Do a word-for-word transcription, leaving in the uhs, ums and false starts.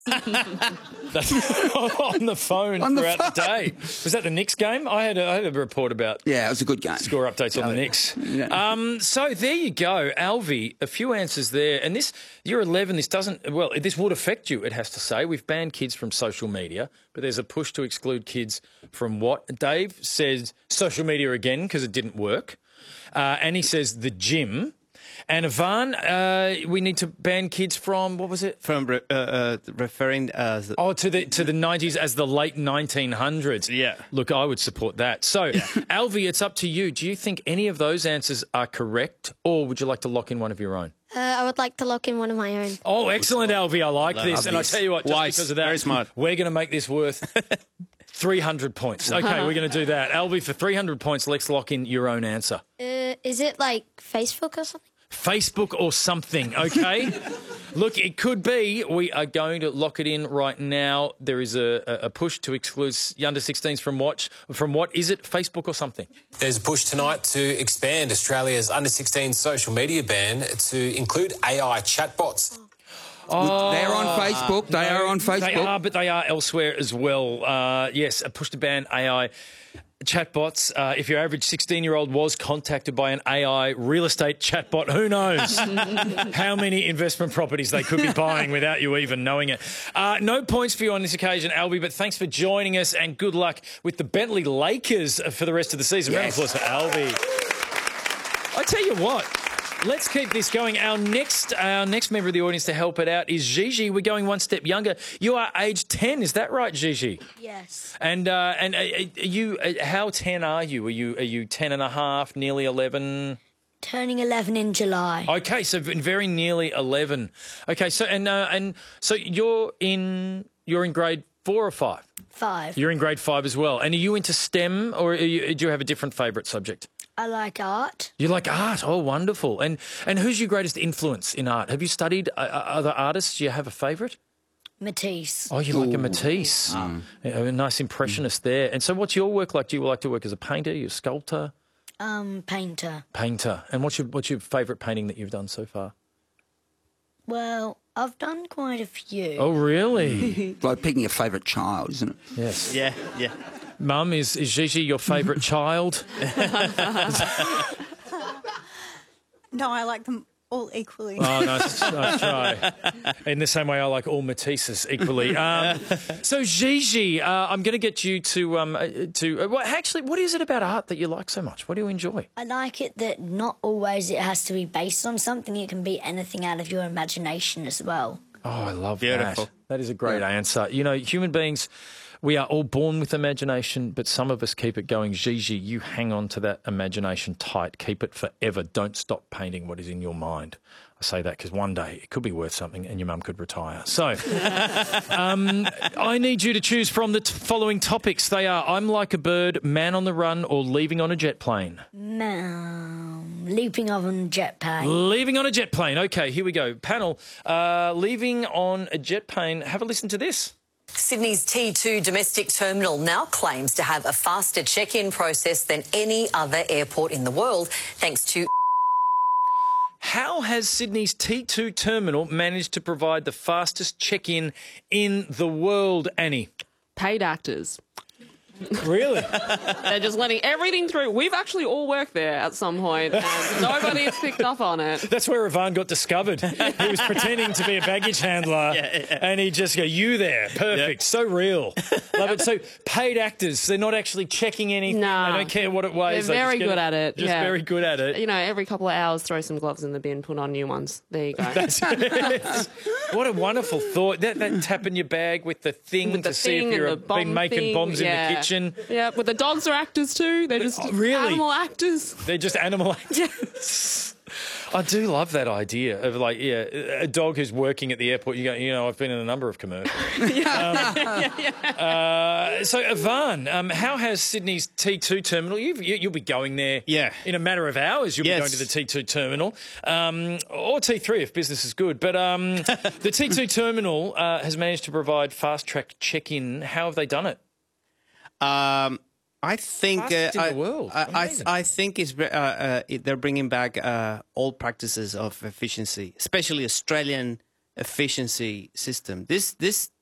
That's on the phone On the throughout the, phone. day. Was that the Knicks game? I had a, I had a report about Yeah, it was a good game. score updates on the Knicks. Yeah. Um, so there you go, Alvy. A few answers there, and this you're eleven. This doesn't well. This would affect you. It has to say we've banned kids from social media, but there's a push to exclude kids from what? Dave says social media again because it didn't work, uh, and he says the gym. And Ivan, uh, we need to ban kids from what was it? From re- uh, uh, referring as Oh, to the to the nineties as the late nineteen hundreds. Yeah. Look, I would support that. So, Alvy, it's up to you. Do you think any of those answers are correct, or would you like to lock in one of your own? Uh, I would like to lock in one of my own. Oh, excellent, Alvy. I like Love this. And I this. tell you what, just Wise. because of that, Very smart. we're going to make this worth three hundred points. Okay, we're going to do that. Alvy, for three hundred points, let's lock in your own answer. Uh, is it like Facebook or something? Facebook or something, okay? Look, it could be. We are going to lock it in right now. There is a, a push to exclude under sixteens from watch. From what is it? Facebook or something? There's a push tonight to expand Australia's under sixteen social media ban to include A I chatbots. Oh, They're on Facebook. They no, are on Facebook. They are, but they are elsewhere as well. Uh, yes, a push to ban A I chatbots. Uh, if your average sixteen-year-old was contacted by an A I real estate chatbot, who knows how many investment properties they could be buying without you even knowing it. Uh, no points for you on this occasion, Alvy, but thanks for joining us and good luck with the Bentley Lakers for the rest of the season. Round of applause for Alvy. I tell you what. Let's keep this going. Our next our next member of the audience to help it out is Gigi. We're going one step younger. You are age ten, is that right, Gigi? Yes. And uh, and uh, are you uh, how ten are you? Are you are you ten and a half, nearly eleven? Turning eleven in July. Okay, so very nearly eleven. Okay, so and uh, and so you're in you're in grade four or five? Five. You're in grade five as well. And are you into STEM, or are you, do you have a different favourite subject? I like art. You like art? Oh, wonderful. And and who's your greatest influence in art? Have you studied uh, other artists? Do you have a favourite? Matisse. Oh, you like a Matisse. Mm. Yeah, a nice impressionist there. And so what's your work like? Do you like to work as a painter, you a sculptor? Um, painter. Painter. And what's your, what's your favourite painting that you've done so far? Well, I've done quite a few. Oh, really? Like picking a favourite child, isn't it? Yes. yeah, yeah. Mum, is, is Gigi your favourite child? No, I like them all equally. Oh, nice, nice try. In the same way I like all Matisses equally. Um, so, Gigi, uh, I'm going to get you to... Um, uh, to uh, well, actually, what is it about art that you like so much? What do you enjoy? I like it that not always it has to be based on something. It can be anything out of your imagination as well. Oh, I love Beautiful. that. That is a great answer. You know, human beings... We are all born with imagination, but some of us keep it going. Gigi, you hang on to that imagination tight. Keep it forever. Don't stop painting what is in your mind. I say that because one day it could be worth something and your mum could retire. So um, I need you to choose from the t- following topics. They are I'm like a bird, man on the run, or leaving on a jet plane. Um, leaping on a jet plane. Leaving on a jet plane. Okay, here we go. Panel, uh, leaving on a jet plane. Have a listen to this. Sydney's T two domestic terminal now claims to have a faster check-in process than any other airport in the world, thanks to... How has Sydney's T two terminal managed to provide the fastest check-in in the world, Annie? Paid actors. Really? They're just letting everything through. We've actually all worked there at some point, and nobody has picked up on it. That's where Ivan got discovered. He was pretending to be a baggage handler, Yeah, yeah. and he just go, you there, perfect, so real. Love it. So paid actors, they're not actually checking anything. Nah. They don't care what it weighs. They're They very just get good at it, Just yeah. very good at it. You know, every couple of hours, throw some gloves in the bin, put on new ones. There you go. That's it. What a wonderful thought. That, that tap in your bag with the thing With the to see thing if and you've the been bomb making thing, bombs yeah. in the kitchen. Yeah, but the dogs are actors too. They're just Oh, really? animal actors. They're just animal actors. I do love that idea of, like, yeah, a dog who's working at the airport. You go, you know, I've been in a number of commercials. yeah. yeah, yeah. Uh, so, Ivan, um, how has Sydney's T two terminal? You've, you, you'll be going there Yeah. in a matter of hours. You'll Yes. be going to the T two terminal, um, or T three if business is good. But um, the T two terminal uh, has managed to provide fast-track check-in. How have they done it? Um, I think Fastest in I, the world. I, I, Amazing. I think it's uh, uh, it, they're bringing back uh, old practices of efficiency, especially Australian efficiency system. This this